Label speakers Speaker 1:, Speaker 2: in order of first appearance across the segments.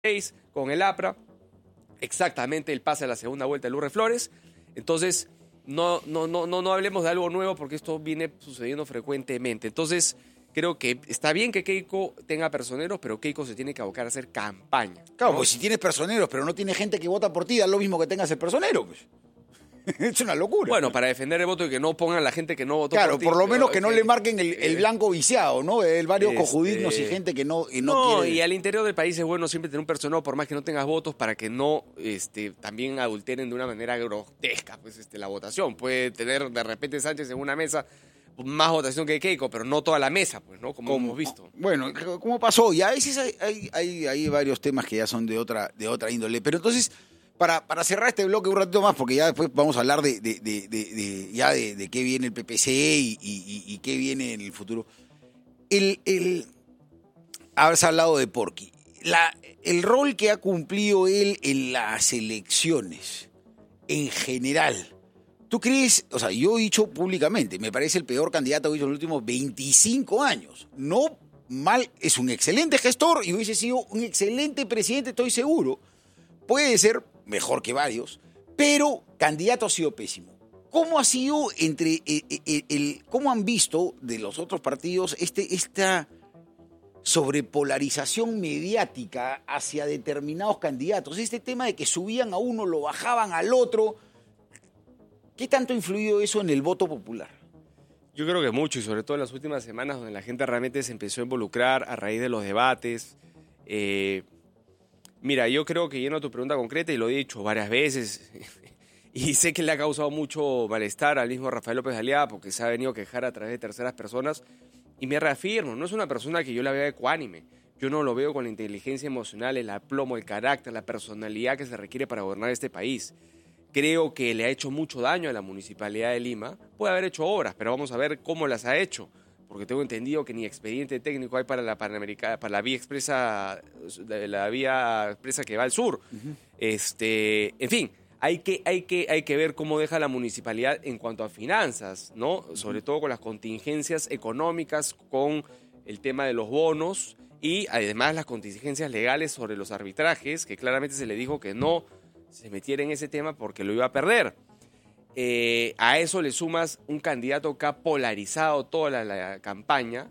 Speaker 1: con el APRA, exactamente el pase a la segunda vuelta de Lourdes Flores. Entonces, no hablemos de algo nuevo porque esto viene sucediendo frecuentemente. Entonces, creo que está bien que Keiko tenga personeros, pero Keiko se tiene que abocar a hacer campaña.
Speaker 2: Claro,
Speaker 1: ¿no?
Speaker 2: pues si tienes personeros, pero no tienes gente que vota por ti, da lo mismo que tengas el personero, pues. Es una locura.
Speaker 1: Bueno, para defender el voto y que no pongan a la gente que no votó
Speaker 2: claro,
Speaker 1: por ti.
Speaker 2: por lo menos que no le marquen el blanco viciado, ¿no? El varios cojudignos y gente que no quiere.
Speaker 1: Y al interior del país es bueno siempre tener un personero, por más que no tengas votos, para que no también adulteren de una manera grotesca pues, la votación. Puede tener de repente Sánchez en una mesa más votación que Keiko, pero no toda la mesa, pues, ¿no? Como hemos visto.
Speaker 2: Bueno, ¿cómo pasó? Y a veces hay varios temas que ya son de otra índole. Pero entonces, para cerrar este bloque un ratito más, porque ya después vamos a hablar de qué viene el PPC y qué viene en el futuro. Has hablado de Porky. El rol que ha cumplido él en las elecciones, en general. ¿Tú crees? O sea, yo he dicho públicamente, me parece el peor candidato que he visto en los últimos 25 años. No mal, es un excelente gestor y hubiese sido un excelente presidente, estoy seguro. Puede ser mejor que varios, pero candidato ha sido pésimo. ¿Cómo ha sido cómo han visto de los otros partidos esta sobrepolarización mediática hacia determinados candidatos? Este tema de que subían a uno, lo bajaban al otro. ¿Qué tanto ha influido eso en el voto popular?
Speaker 1: Yo creo que mucho, y sobre todo en las últimas semanas donde la gente realmente se empezó a involucrar a raíz de los debates. Mira, yo creo que yendo a tu pregunta concreta, y lo he dicho varias veces, y sé que le ha causado mucho malestar al mismo Rafael López Aliaga porque se ha venido a quejar a través de terceras personas, y me reafirmo, no es una persona que yo la vea ecuánime. Yo no lo veo con la inteligencia emocional, el aplomo, el carácter, la personalidad que se requiere para gobernar este país. Creo que le ha hecho mucho daño a la Municipalidad de Lima. Puede haber hecho obras, pero vamos a ver cómo las ha hecho. Porque tengo entendido que ni expediente técnico hay para la Panamericana, para la vía expresa que va al sur. Uh-huh. En fin, hay que ver cómo deja la municipalidad en cuanto a finanzas, ¿no? Uh-huh. Sobre todo con las contingencias económicas, con el tema de los bonos y además las contingencias legales sobre los arbitrajes, que claramente se le dijo que no se metiera en ese tema porque lo iba a perder. A eso le sumas un candidato que ha polarizado toda la campaña,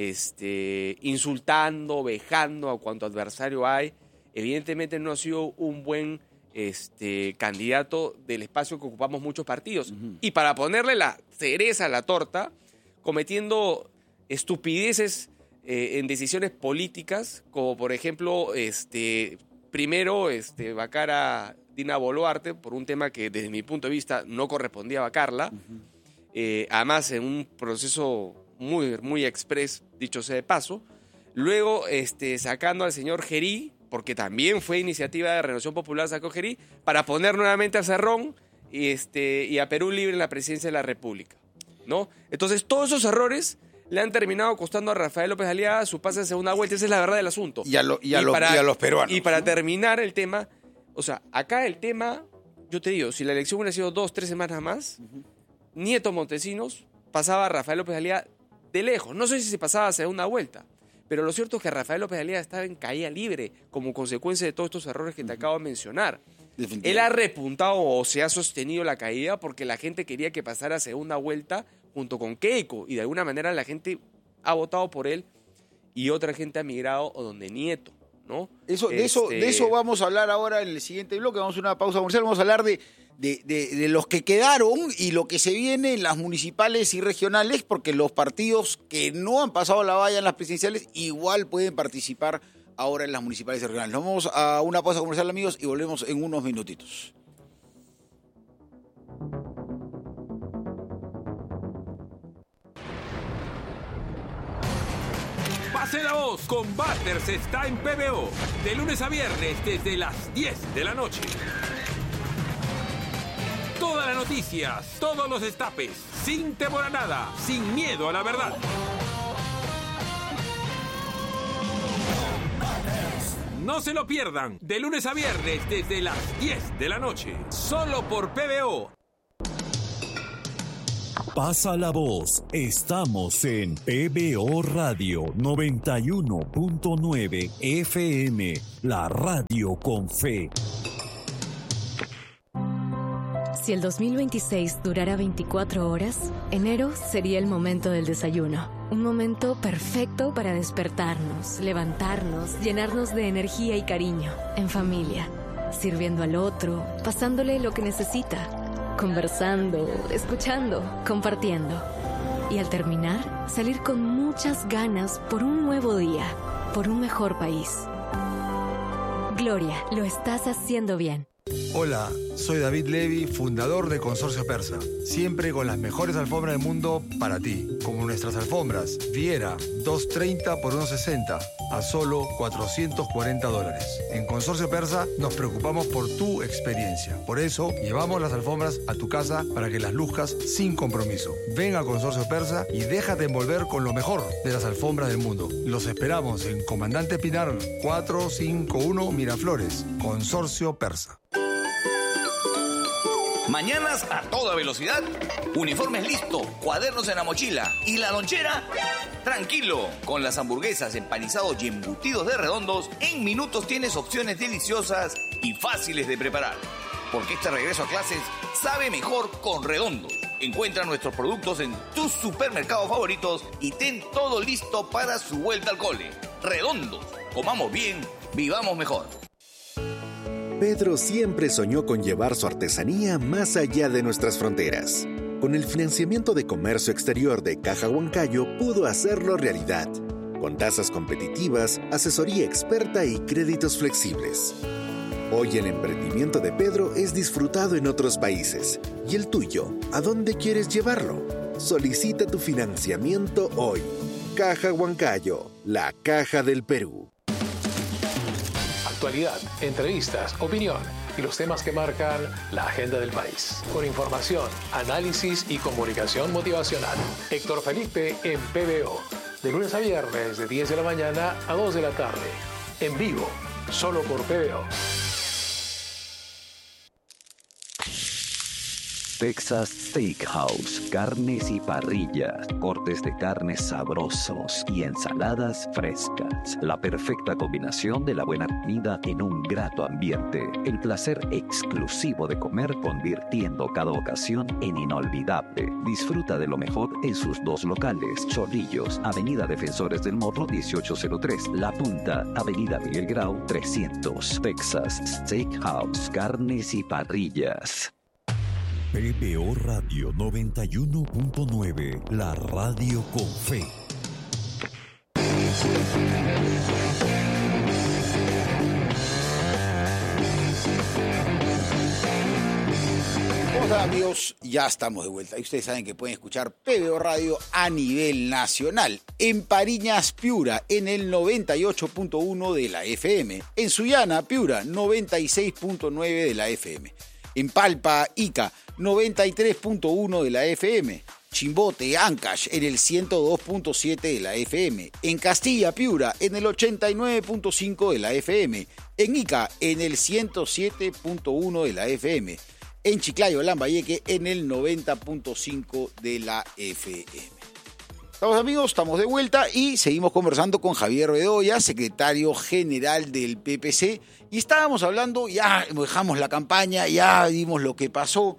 Speaker 1: insultando, vejando a cuanto adversario hay. Evidentemente no ha sido un buen candidato del espacio que ocupamos muchos partidos. Uh-huh. Y para ponerle la cereza a la torta, cometiendo estupideces en decisiones políticas, como por ejemplo, primero vacar a Dina Boluarte por un tema que desde mi punto de vista no correspondía a vacarla. Uh-huh. Además en un proceso muy, muy express, dicho sea de paso. Luego sacando al señor Gerí, porque también fue iniciativa de Renovación Popular, sacó Gerí, para poner nuevamente a Cerrón y a Perú Libre en la presidencia de la República, ¿no? Entonces todos esos errores le han terminado costando a Rafael López Aliaga su pase en segunda vuelta. Esa es la verdad del asunto.
Speaker 2: Y a los peruanos.
Speaker 1: Y para terminar el tema, o sea, acá el tema, yo te digo, si la elección hubiera sido 2-3 semanas más, uh-huh, Nieto Montesinos pasaba a Rafael López Aliaga de lejos. No sé si se pasaba a segunda vuelta, pero lo cierto es que Rafael López Aliaga estaba en caída libre como consecuencia de todos estos errores que te acabo de mencionar. Él ha repuntado o se ha sostenido la caída porque la gente quería que pasara a segunda vuelta junto con Keiko, y de alguna manera la gente ha votado por él y otra gente ha migrado donde Nieto, ¿no?
Speaker 2: De eso vamos a hablar ahora en el siguiente bloque. Vamos a una pausa comercial, vamos a hablar de los que quedaron y lo que se viene en las municipales y regionales, porque los partidos que no han pasado la valla en las presidenciales igual pueden participar ahora en las municipales y regionales. Nos vamos a una pausa comercial, amigos, y volvemos en unos minutitos.
Speaker 3: Pase la voz, Combaters está en PBO, de lunes a viernes desde las 10 de la noche. Todas las noticias, todos los destapes, sin temor a nada, sin miedo a la verdad. No se lo pierdan, de lunes a viernes desde las 10 de la noche, solo por PBO.
Speaker 4: Pasa la voz. Estamos en PBO Radio 91.9 FM, la radio con fe.
Speaker 5: Si el 2026 durara 24 horas, enero sería el momento del desayuno. Un momento perfecto para despertarnos, levantarnos, llenarnos de energía y cariño, en familia, sirviendo al otro, pasándole lo que necesita, conversando, escuchando, compartiendo. Y al terminar, salir con muchas ganas por un nuevo día, por un mejor país. Gloria, lo estás haciendo bien.
Speaker 6: Hola, soy David Levy, fundador de Consorcio Persa. Siempre con las mejores alfombras del mundo para ti. Como nuestras alfombras Viera, 230 por 160, a solo $440. En Consorcio Persa nos preocupamos por tu experiencia. Por eso, llevamos las alfombras a tu casa para que las luzcas sin compromiso. Ven a Consorcio Persa y déjate envolver con lo mejor de las alfombras del mundo. Los esperamos en Comandante Pinar 451 Miraflores. Consorcio Persa.
Speaker 7: Mañanas a toda velocidad, uniformes listos, cuadernos en la mochila y la lonchera. Tranquilo, con las hamburguesas, empanizados y embutidos de Redondos, en minutos tienes opciones deliciosas y fáciles de preparar. Porque este regreso a clases sabe mejor con Redondos. Encuentra nuestros productos en tus supermercados favoritos y ten todo listo para su vuelta al cole. Redondos, comamos bien, vivamos mejor.
Speaker 8: Pedro siempre soñó con llevar su artesanía más allá de nuestras fronteras. Con el financiamiento de comercio exterior de Caja Huancayo pudo hacerlo realidad, con tasas competitivas, asesoría experta y créditos flexibles. Hoy el emprendimiento de Pedro es disfrutado en otros países. ¿Y el tuyo? ¿A dónde quieres llevarlo? Solicita tu financiamiento hoy. Caja Huancayo, la caja del Perú.
Speaker 9: Actualidad, entrevistas, opinión y los temas que marcan la agenda del país. Con información, análisis y comunicación motivacional. Héctor Felipe en PBO. De lunes a viernes de 10 de la mañana a 2 de la tarde. En vivo, solo por PBO.
Speaker 10: Texas Steakhouse, carnes y parrillas, cortes de carnes sabrosos y ensaladas frescas. La perfecta combinación de la buena comida en un grato ambiente. El placer exclusivo de comer convirtiendo cada ocasión en inolvidable. Disfruta de lo mejor en sus dos locales. Chorrillos, Avenida Defensores del Morro 1803. La Punta, Avenida Miguel Grau 300. Texas Steakhouse, carnes y parrillas.
Speaker 4: PBO Radio 91.9, la radio con fe.
Speaker 2: Hola amigos, ya estamos de vuelta y ustedes saben que pueden escuchar PBO Radio a nivel nacional. En Pariñas, Piura, en el 98.1 de la FM. En Sullana, Piura, 96.9 de la FM. En Palpa, Ica, 93.1 de la FM. Chimbote, Ancash, en el 102.7 de la FM. En Castilla, Piura, en el 89.5 de la FM. En Ica, en el 107.1 de la FM. En Chiclayo, Lambayeque, en el 90.5 de la FM. Estamos amigos, estamos de vuelta y seguimos conversando con Javier Bedoya, secretario general del PPC. Y estábamos hablando, ya dejamos la campaña, ya vimos lo que pasó.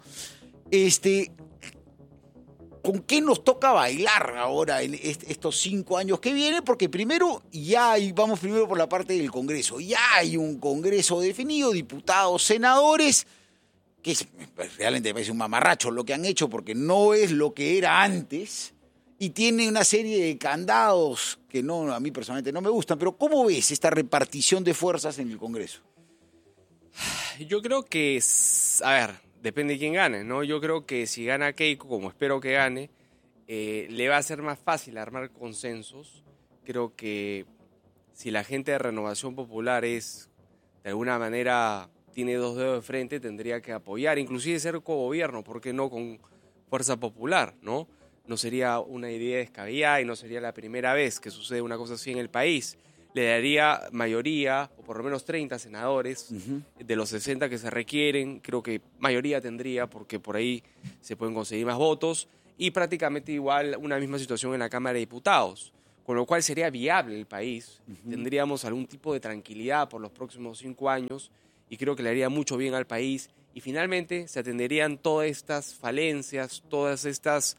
Speaker 2: ¿Con qué nos toca bailar ahora en estos 5 años que vienen? Porque primero, vamos primero por la parte del Congreso. Ya hay un Congreso definido, diputados, senadores, que realmente me parece un mamarracho lo que han hecho porque no es lo que era antes. Y tiene una serie de candados que a mí personalmente no me gustan. Pero ¿cómo ves esta repartición de fuerzas en el Congreso?
Speaker 1: Yo creo que, depende de quién gane, ¿no? Yo creo que si gana Keiko, como espero que gane, le va a ser más fácil armar consensos. Creo que si la gente de Renovación Popular de alguna manera, tiene 2 dedos de frente, tendría que apoyar, inclusive ser cogobierno, ¿por qué no con Fuerza Popular, no? No sería una idea descabellada y no sería la primera vez que sucede una cosa así en el país. Le daría mayoría, o por lo menos 30 senadores, de los 60 que se requieren. Creo que mayoría tendría, porque por ahí se pueden conseguir más votos. y prácticamente igual una misma situación en la Cámara de Diputados, con lo cual sería viable el país. Tendríamos algún tipo de tranquilidad por los próximos 5 años y creo que le haría mucho bien al país. Y finalmente se atenderían todas estas falencias, todas estas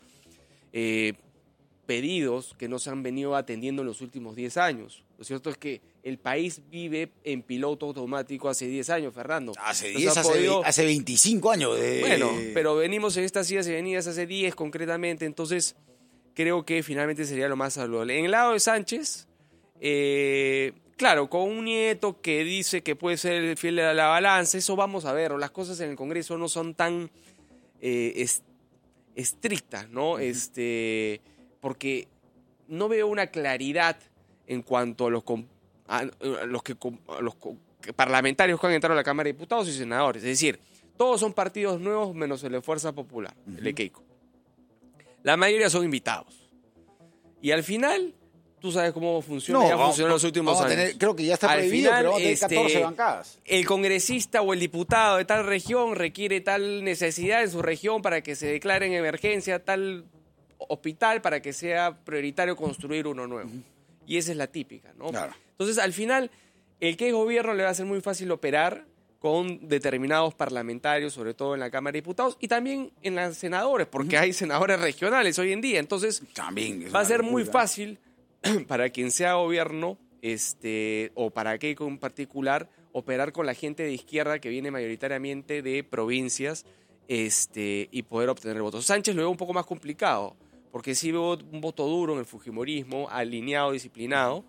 Speaker 1: pedidos que no se han venido atendiendo en los últimos 10 años. Lo cierto es que el país vive en piloto automático hace 10 años, Fernando.
Speaker 2: Hace 10, hace 25 años.
Speaker 1: Bueno, pero venimos en estas idas y venidas hace 10 concretamente, entonces creo que finalmente sería lo más saludable. En el lado de Sánchez, claro, con un nieto que dice que puede ser el fiel de la balanza, eso vamos a ver. Las cosas en el Congreso no son tan estrictas, ¿no? Porque no veo una claridad en cuanto a los parlamentarios que han entrado a la Cámara de Diputados y senadores. Es decir, todos son partidos nuevos menos el de Fuerza Popular, el de Keiko. La mayoría son invitados. Y al final, tú sabes cómo funciona, ya funcionó en los últimos años.
Speaker 2: Creo que ya está prohibido, pero vamos a tener 14 bancadas.
Speaker 1: El congresista o el diputado de tal región requiere tal necesidad en su región para que se declare en emergencia tal hospital para que sea prioritario construir uno nuevo. Y esa es la típica, ¿no?
Speaker 2: Claro.
Speaker 1: Entonces, al final, el que es gobierno le va a ser muy fácil operar con determinados parlamentarios, sobre todo en la Cámara de Diputados, y también en las senadores, porque hay senadores regionales hoy en día. Entonces,
Speaker 2: también
Speaker 1: va a ser muy fácil para quien sea gobierno, o para Keiko en particular, operar con la gente de izquierda que viene mayoritariamente de provincias, y poder obtener votos. Sánchez lo veo un poco más complicado, porque sí veo un voto duro en el fujimorismo, alineado, disciplinado.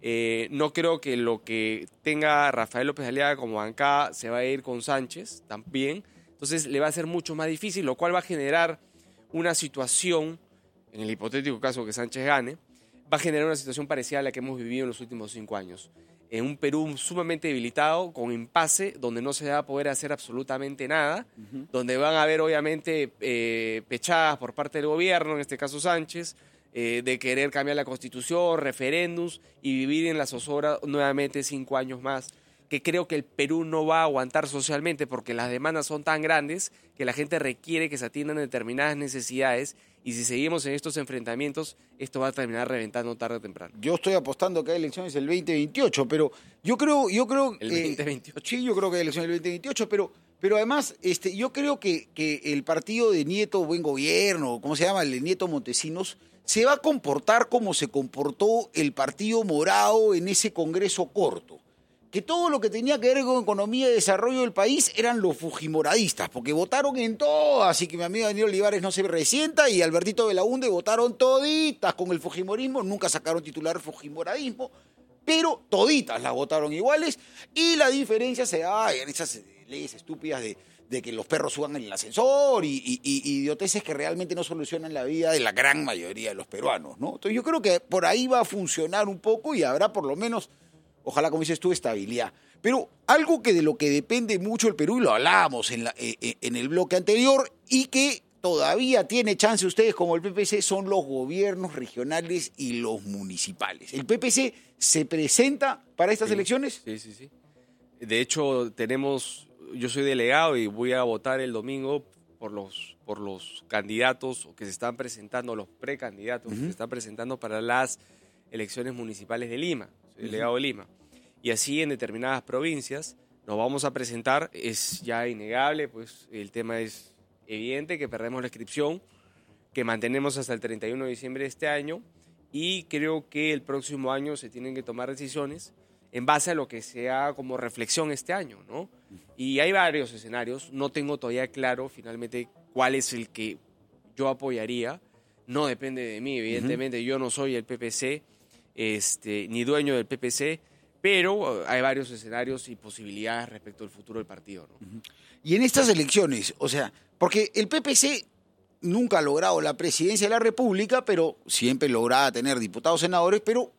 Speaker 1: No creo que lo que tenga Rafael López Aliaga como bancada se va a ir con Sánchez también. Entonces le va a ser mucho más difícil, lo cual va a generar una situación, en el hipotético caso que Sánchez gane, va a generar una situación parecida a la que hemos vivido en los últimos 5 años. En un Perú sumamente debilitado, con impasse, donde no se va a poder hacer absolutamente nada, donde van a haber obviamente pechadas por parte del gobierno, en este caso Sánchez, de querer cambiar la Constitución, referéndums y vivir en la zozobra nuevamente 5 años más, que creo que el Perú no va a aguantar socialmente porque las demandas son tan grandes que la gente requiere que se atiendan determinadas necesidades, y si seguimos en estos enfrentamientos, esto va a terminar reventando tarde o temprano.
Speaker 2: Yo estoy apostando que hay elecciones el 2028, pero yo creo
Speaker 1: el 2028.
Speaker 2: Sí, yo creo que hay elecciones el 2028, pero además yo creo que el partido de Nieto Buen Gobierno, ¿cómo se llama? El de Nieto Montesinos, se va a comportar como se comportó el Partido Morado en ese congreso corto. Que todo lo que tenía que ver con economía y desarrollo del país eran los fujimoradistas, porque votaron en todo, así que mi amigo Daniel Olivares no se resienta, y Albertito Belaunde votaron toditas con el fujimorismo, nunca sacaron titular fujimoradismo, pero toditas las votaron iguales, y la diferencia se da en esas leyes estúpidas de que los perros suban en el ascensor y idioteces que realmente no solucionan la vida de la gran mayoría de los peruanos, ¿no? Entonces yo creo que por ahí va a funcionar un poco y habrá por lo menos, ojalá, como dices tú, estabilidad. Pero algo que de lo que depende mucho el Perú, y lo hablábamos en el bloque anterior, y que todavía tiene chance ustedes como el PPC, son los gobiernos regionales y los municipales. ¿El PPC se presenta para estas elecciones?
Speaker 1: Sí. De hecho, yo soy delegado y voy a votar el domingo por los candidatos que se están presentando, los precandidatos que se están presentando para las elecciones municipales de Lima. Soy delegado de Lima. Y así en determinadas provincias nos vamos a presentar. Es ya innegable, pues el tema es evidente, que perdemos la inscripción, que mantenemos hasta el 31 de diciembre de este año, y creo que el próximo año se tienen que tomar decisiones en base a lo que sea como reflexión este año, ¿no? Y hay varios escenarios, no tengo todavía claro finalmente cuál es el que yo apoyaría, no depende de mí, evidentemente. Yo no soy el PPC, ni dueño del PPC, pero hay varios escenarios y posibilidades respecto al futuro del partido, ¿no?
Speaker 2: Y en estas elecciones, o sea, porque el PPC nunca ha logrado la presidencia de la República, pero siempre lograba tener diputados, senadores, pero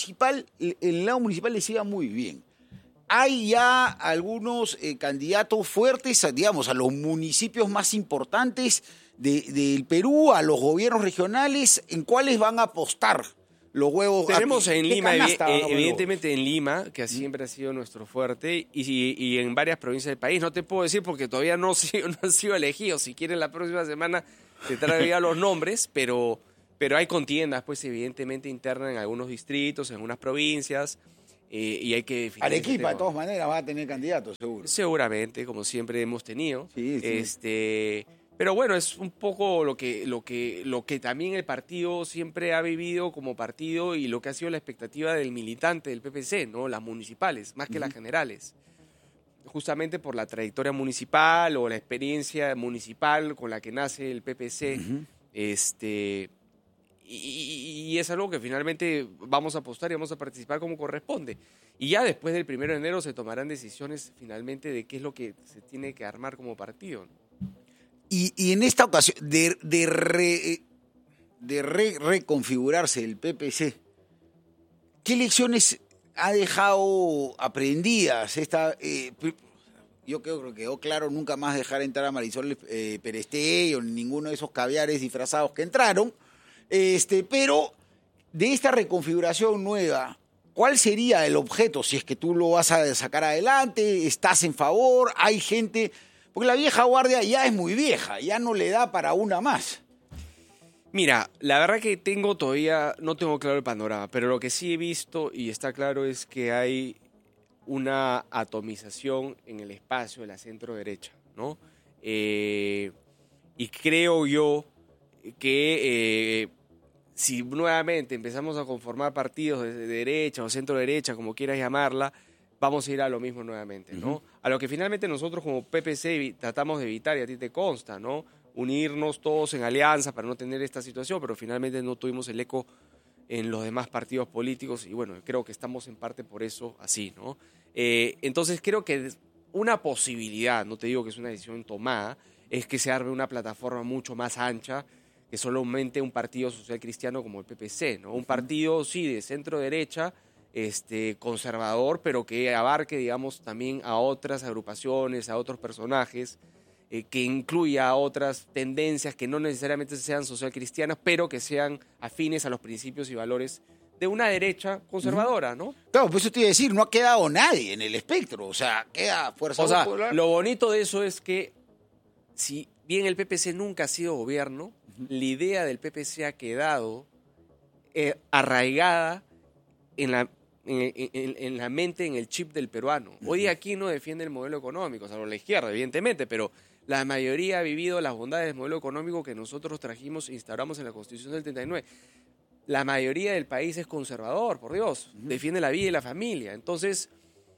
Speaker 2: el lado municipal les iba muy bien. Hay ya algunos candidatos fuertes, digamos, a los municipios más importantes del Perú, a los gobiernos regionales, en cuáles van a apostar los huevos...
Speaker 1: Tenemos en
Speaker 2: ¿qué
Speaker 1: Lima,
Speaker 2: canasta van a poner
Speaker 1: evidentemente en Lima, que siempre ha sido nuestro fuerte, y en varias provincias del país. No te puedo decir porque todavía no han sido elegidos. Si quieren, la próxima semana te traigo ya los nombres, pero hay contiendas, pues, evidentemente internas en algunos distritos, en algunas provincias, y hay que definir.
Speaker 2: Arequipa, de todas maneras, va a tener candidatos, seguro.
Speaker 1: Seguramente, como siempre hemos tenido.
Speaker 2: Sí.
Speaker 1: Pero bueno, es un poco lo que también el partido siempre ha vivido como partido y lo que ha sido la expectativa del militante del PPC, ¿no? Las municipales, más que las generales. Justamente por la trayectoria municipal o la experiencia municipal con la que nace el PPC. Y es algo que finalmente vamos a apostar y vamos a participar como corresponde. Y ya después del 1 de enero se tomarán decisiones finalmente de qué es lo que se tiene que armar como partido, ¿no?
Speaker 2: Y en esta ocasión, de reconfigurarse el PPC, ¿qué lecciones ha dejado aprendidas? Yo creo que quedó claro nunca más dejar entrar a Marisol Perestey o ninguno de esos caviares disfrazados que entraron. Pero de esta reconfiguración nueva, ¿cuál sería el objeto? Si es que tú lo vas a sacar adelante, ¿estás en favor? ¿Hay gente...? Porque la vieja guardia ya es muy vieja, ya no le da para una más.
Speaker 1: Mira, la verdad que todavía no tengo claro el panorama, pero lo que sí he visto y está claro es que hay una atomización en el espacio de la centro-derecha, ¿no? Y creo yo que si nuevamente empezamos a conformar partidos de derecha o centro-derecha, como quieras llamarla, vamos a ir a lo mismo nuevamente, ¿no? Uh-huh. A lo que finalmente nosotros como PPC tratamos de evitar, y a ti te consta, ¿no? Unirnos todos en alianza para no tener esta situación, pero finalmente no tuvimos el eco en los demás partidos políticos y bueno, creo que estamos en parte por eso así, ¿no? Entonces creo que una posibilidad, no te digo que es una decisión tomada, es que se arme una plataforma mucho más ancha que solamente un partido social cristiano como el PPC, ¿no? Un partido, sí, de centro-derecha, conservador, pero que abarque, digamos, también a otras agrupaciones, a otros personajes, que incluya otras tendencias que no necesariamente sean social cristianas, pero que sean afines a los principios y valores de una derecha conservadora, ¿no?
Speaker 2: Claro, pues eso te iba a decir, no ha quedado nadie en el espectro, o sea, queda Fuerza Popular.
Speaker 1: Lo bonito de eso es que, si bien el PPC nunca ha sido gobierno, la idea del PPC ha quedado arraigada en la mente, en el chip del peruano. Hoy aquí no defiende el modelo económico, salvo la izquierda, evidentemente, pero la mayoría ha vivido las bondades del modelo económico que nosotros trajimos e instauramos en la Constitución del 39. La mayoría del país es conservador, por Dios, defiende la vida y la familia. Entonces,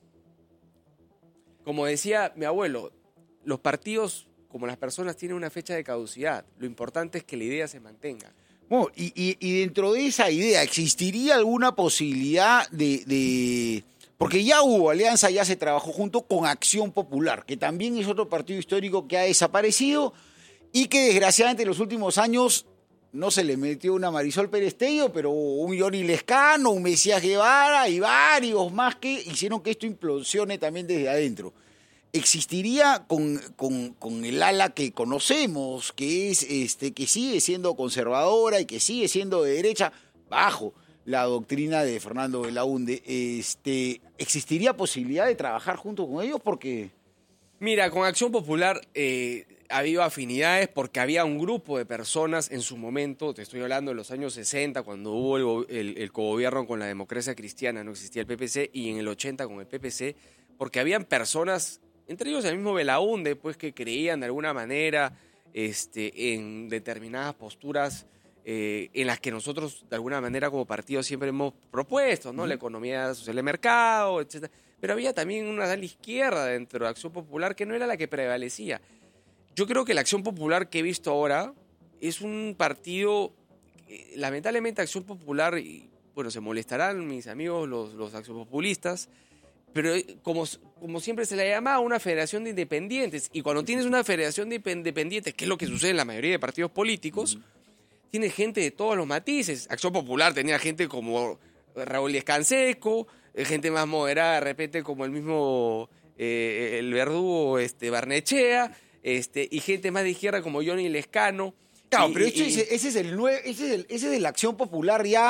Speaker 1: como decía mi abuelo, los partidos, como las personas, tienen una fecha de caducidad. Lo importante es que la idea se mantenga.
Speaker 2: Bueno, y dentro de esa idea, ¿existiría alguna posibilidad de porque ya hubo alianza, ya se trabajó junto con Acción Popular, que también es otro partido histórico que ha desaparecido y que desgraciadamente en los últimos años no se le metió una Marisol Perestello, pero un Johnny Lescano, un Mesías Guevara y varios más que hicieron que esto implosione también desde adentro. ¿Existiría con el ala que conocemos, que es que sigue siendo conservadora y que sigue siendo de derecha, bajo la doctrina de Fernando Belaúnde, existiría posibilidad de trabajar junto con ellos? Porque
Speaker 1: mira, con Acción Popular ha habido afinidades porque había un grupo de personas en su momento, te estoy hablando de los años 60, cuando hubo el cogobierno con la democracia cristiana, no existía el PPC, y en el 80 con el PPC, porque habían personas, entre ellos el mismo Belaúnde, pues, que creían de alguna manera en determinadas posturas en las que nosotros de alguna manera como partido siempre hemos propuesto, ¿no? La economía social de mercado, etcétera. Pero había también una ala izquierda dentro de Acción Popular que no era la que prevalecía. Yo creo que la Acción Popular que he visto ahora es un partido, lamentablemente Acción Popular, y bueno, se molestarán mis amigos los accionpopulistas, pero como siempre se le llama una federación de independientes, y cuando tienes una federación de independientes, que es lo que sucede en la mayoría de partidos políticos, tiene gente de todos los matices. Acción Popular tenía gente como Raúl Díaz Canseco, gente más moderada de repente como el mismo el verdugo Barnechea, y gente más de izquierda como Johnny Lescano.
Speaker 2: Claro, pero ese es de la Acción Popular ya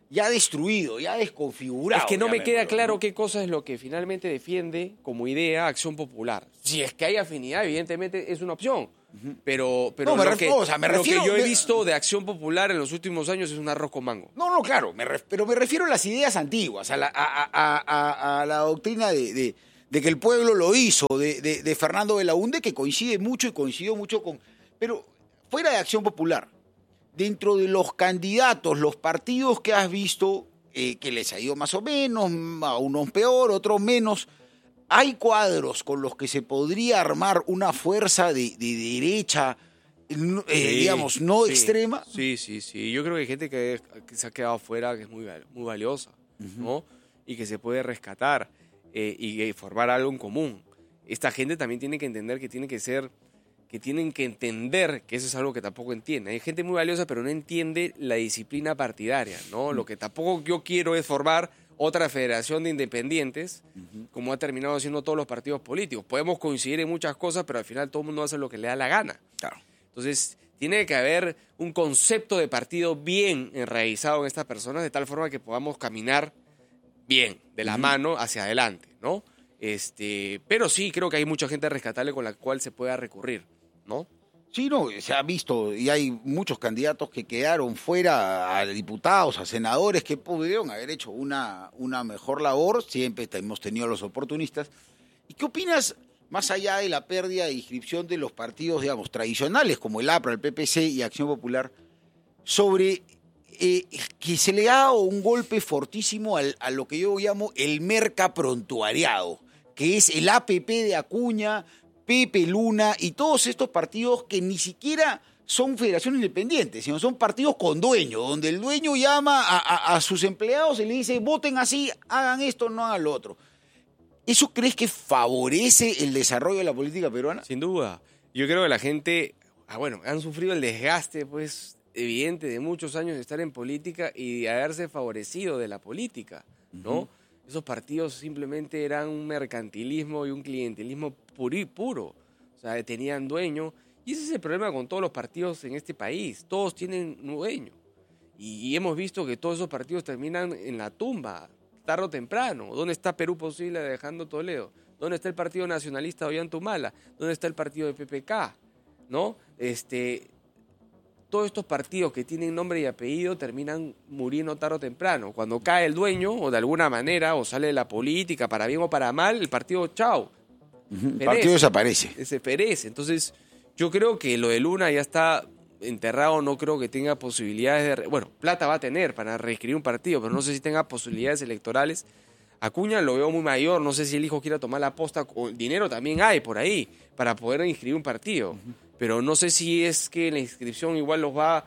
Speaker 2: ya destruido, ya desconfigurado.
Speaker 1: Es que no me queda claro
Speaker 2: ¿no?
Speaker 1: qué cosa es lo que finalmente defiende como idea Acción Popular. Si es que hay afinidad, evidentemente es una opción. Pero
Speaker 2: No, me
Speaker 1: lo
Speaker 2: refiero-
Speaker 1: lo que yo he visto de Acción Popular en los últimos años es un arroz con mango.
Speaker 2: No, claro, pero me refiero a las ideas antiguas, a la doctrina de que el pueblo lo hizo, de Fernando Belaúnde, que coincidió mucho con... Pero fuera de Acción Popular, dentro de los candidatos, los partidos que has visto, que les ha ido más o menos, a unos peor, otros menos, ¿hay cuadros con los que se podría armar una fuerza de derecha, digamos, no extrema?
Speaker 1: Sí. Yo creo que hay gente que se ha quedado fuera, que es muy valiosa, ¿no? Y que se puede rescatar y formar algo en común. Esta gente también tiene que entender que tienen que entender que eso es algo que tampoco entiende. Hay gente muy valiosa, pero no entiende la disciplina partidaria, ¿no? Lo que tampoco yo quiero es formar otra federación de independientes, como ha terminado haciendo todos los partidos políticos. Podemos coincidir en muchas cosas, pero al final todo el mundo hace lo que le da la gana.
Speaker 2: Claro.
Speaker 1: Entonces, tiene que haber un concepto de partido bien enraizado en estas personas, de tal forma que podamos caminar bien, de la mano hacia adelante, ¿no? Pero sí, creo que hay mucha gente rescatable con la cual se pueda recurrir, ¿no?
Speaker 2: Sí, no, se ha visto y hay muchos candidatos que quedaron fuera, a diputados, a senadores, que pudieron haber hecho una mejor labor. Siempre hemos tenido a los oportunistas. ¿Y qué opinas, más allá de la pérdida de inscripción de los partidos, digamos, tradicionales, como el APRA, el PPC y Acción Popular, sobre que se le ha dado un golpe fortísimo a lo que yo llamo el mercaprontuariado, que es el APP de Acuña, Pepe Luna y todos estos partidos que ni siquiera son federaciones independientes, sino son partidos con dueño, donde el dueño llama a sus empleados y le dice, voten así, hagan esto, no hagan lo otro. ¿Eso crees que favorece el desarrollo de la política peruana?
Speaker 1: Sin duda. Yo creo que la gente, han sufrido el desgaste, pues, evidente de muchos años de estar en política y de haberse favorecido de la política, ¿no? Esos partidos simplemente eran un mercantilismo y un clientelismo puro. O sea, tenían dueño. Y ese es el problema con todos los partidos en este país. Todos tienen dueño. Y hemos visto que todos esos partidos terminan en la tumba, tarde o temprano. ¿Dónde está Perú Posible de Alejandro Toledo? ¿Dónde está el Partido Nacionalista de Ollantumala? ¿Dónde está el partido de PPK? ¿No? Todos estos partidos que tienen nombre y apellido terminan muriendo tarde o temprano. Cuando cae el dueño, o de alguna manera, o sale de la política, para bien o para mal, el partido, chao.
Speaker 2: El partido desaparece.
Speaker 1: Se perece. Entonces, yo creo que lo de Luna ya está enterrado, no creo que tenga posibilidades de... plata va a tener para reescribir un partido, pero no sé si tenga posibilidades electorales. Acuña lo veo muy mayor, no sé si el hijo quiera tomar la posta, dinero también hay por ahí, para poder inscribir un partido. Pero no sé si es que la inscripción igual los va,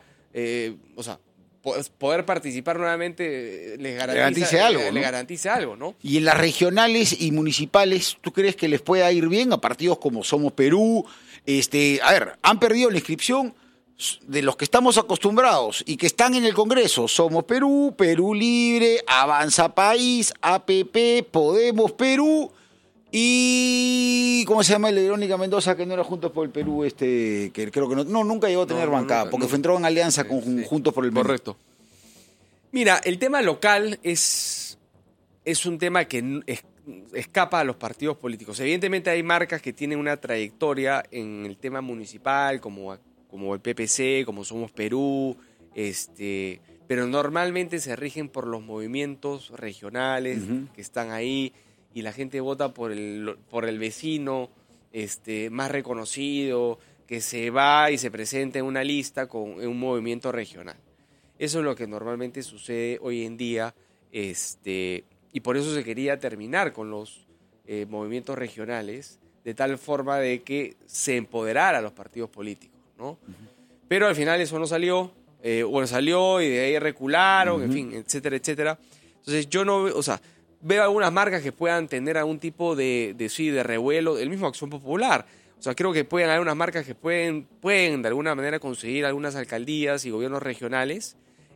Speaker 1: poder participar nuevamente les garantice algo, ¿no?
Speaker 2: Y en las regionales y municipales, ¿tú crees que les pueda ir bien a partidos como Somos Perú? Han perdido la inscripción de los que estamos acostumbrados y que están en el Congreso. Somos Perú, Perú Libre, Avanza País, APP, Podemos Perú y... ¿Cómo se llama el de Verónica Mendoza, que no era Juntos por el Perú? Que creo que nunca llegó a tener bancada, porque entró en alianza con Juntos por el Perú.
Speaker 1: Correcto. Mira, el tema local es un tema que escapa a los partidos políticos. Evidentemente hay marcas que tienen una trayectoria en el tema municipal, como el PPC, como Somos Perú, pero normalmente se rigen por los movimientos regionales que están ahí y la gente vota por el vecino más reconocido, que se va y se presenta en una lista en un movimiento regional. Eso es lo que normalmente sucede hoy en día, y por eso se quería terminar con los movimientos regionales, de tal forma de que se empoderara a los partidos políticos, ¿no? Pero al final eso no salió, salió y de ahí recularon, en fin, etcétera, etcétera. Entonces yo no veo, veo algunas marcas que puedan tener algún tipo de revuelo, el mismo Acción Popular. Creo que pueden haber unas marcas que pueden de alguna manera conseguir algunas alcaldías y gobiernos regionales,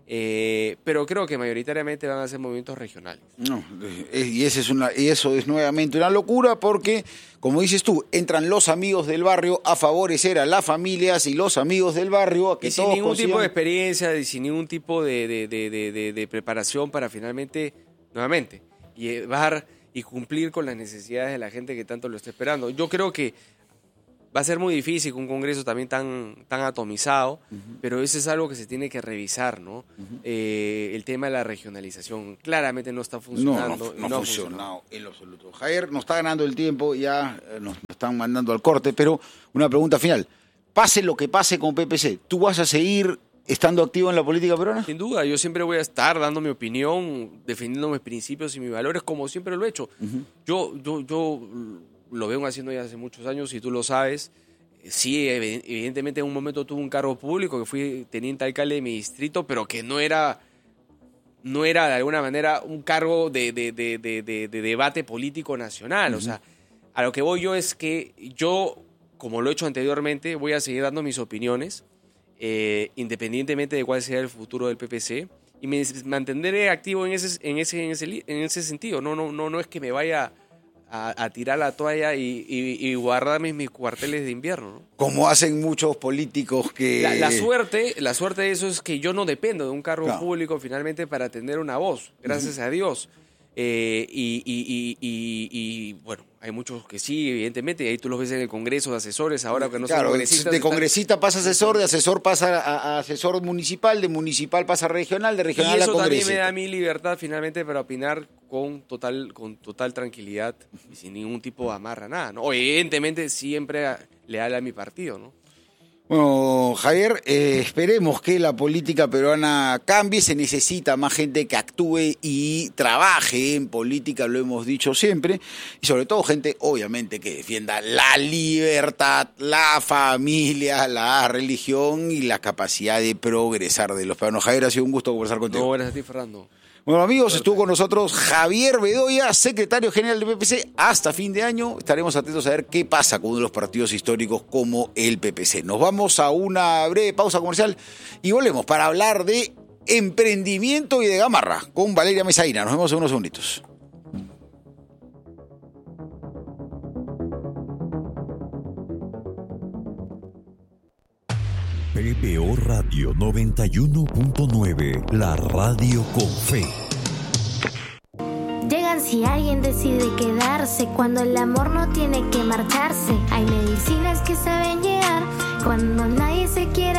Speaker 1: Pero creo que mayoritariamente van a ser movimientos regionales.
Speaker 2: No, y eso es nuevamente una locura porque, como dices tú, entran los amigos del barrio a favorecer a las familias y los amigos del barrio a que
Speaker 1: y sin
Speaker 2: todos
Speaker 1: ningún
Speaker 2: consigan...
Speaker 1: tipo de experiencia y sin ningún tipo de preparación para finalmente, nuevamente, llevar y cumplir con las necesidades de la gente que tanto lo está esperando. Yo creo que va a ser muy difícil con un Congreso también tan atomizado, pero eso es algo que se tiene que revisar, ¿no? El tema de la regionalización claramente no está funcionando.
Speaker 2: No ha funcionado en lo absoluto. Javier, nos está ganando el tiempo, ya nos están mandando al corte, pero una pregunta final. Pase lo que pase con PPC, ¿tú vas a seguir estando activo en la política peruana?
Speaker 1: Sin duda, yo siempre voy a estar dando mi opinión, defendiendo mis principios y mis valores, como siempre lo he hecho. Yo lo vengo haciendo ya hace muchos años y tú lo sabes. Sí, evidentemente en un momento tuve un cargo público, que fui teniente alcalde de mi distrito, pero que no era de alguna manera un cargo de debate político nacional. O sea, a lo que voy yo es que yo, como lo he hecho anteriormente, voy a seguir dando mis opiniones, independientemente de cuál sea el futuro del PPC, y me mantendré activo en ese sentido. No es que me vaya a tirar la toalla y guardarme mis cuarteles de invierno, ¿no?
Speaker 2: Como hacen muchos políticos que...
Speaker 1: La suerte de eso es que yo no dependo de un cargo público finalmente para tener una voz, gracias a Dios. Bueno, hay muchos que sí, evidentemente, y ahí tú los ves en el Congreso de asesores, ahora que no son congresistas.
Speaker 2: De congresista pasa a asesor, de asesor pasa a asesor municipal, de municipal pasa a regional, de regional a congresista.
Speaker 1: Y eso también me da mi libertad finalmente para opinar con total tranquilidad y sin ningún tipo de amarra, nada, ¿no? Evidentemente siempre leal a mi partido, ¿no?
Speaker 2: Bueno, Javier, esperemos que la política peruana cambie, se necesita más gente que actúe y trabaje en política, lo hemos dicho siempre, y sobre todo gente, obviamente, que defienda la libertad, la familia, la religión y la capacidad de progresar de los peruanos. Javier, ha sido un gusto conversar contigo.
Speaker 1: No, gracias a ti, Fernando.
Speaker 2: Bueno, amigos, estuvo con nosotros Javier Bedoya, secretario general del PPC. Hasta fin de año estaremos atentos a ver qué pasa con uno de los partidos históricos como el PPC. Nos vamos a una breve pausa comercial y volvemos para hablar de emprendimiento y de Gamarra con Valeria Mesaína. Nos vemos en unos segunditos.
Speaker 4: PBO Radio 91.9, la radio con fe.
Speaker 11: Llegan si alguien decide quedarse, cuando el amor no tiene que marcharse. Hay medicinas que saben llegar cuando nadie se quiere